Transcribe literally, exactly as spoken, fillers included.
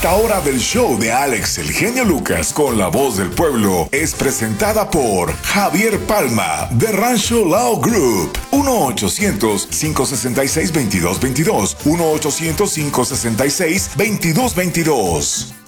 Esta hora del show de Alex el Genio Lucas con la voz del pueblo es presentada por Javier Palma de Rancho Lao Group. uno ochocientos, cinco sesenta y seis, veintidós veintidós. uno ochocientos, cinco sesenta y seis, veintidós veintidós.